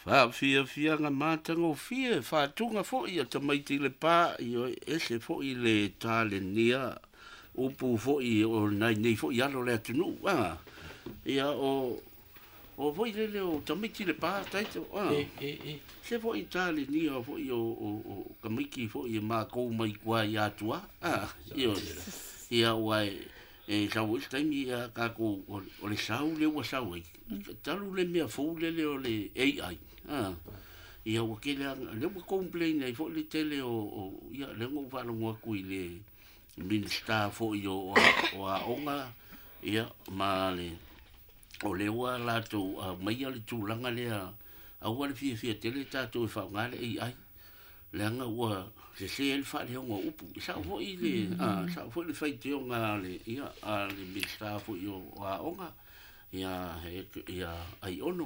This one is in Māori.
Fia nga mātanga o fia, whātunga fo i a tamaiti le pā, i o ese fo i le tāle nia, upu fo i o nei fo i alo le atunu, ia o fo i le o tamaiti le pā, taito, se fo i tāle nia, fo i o kamiki fo i mā kou mai kua i atua, ia wai, sau is taimi ia kako o le sau le ua sau ai, talu le mea fou le o le AI, ia ua ke le ua complain ai fo le tele o ia le ngau whanongo aku i le minister fo i o a onga ia ma le o le ua lato mai ale tūlanga le a ua le fia tele tātou e whaonga le AI le anga ua se el whare onga upu sa fo i le sa fo le whai te onga le ia a le minister fo i o a onga ia ai ono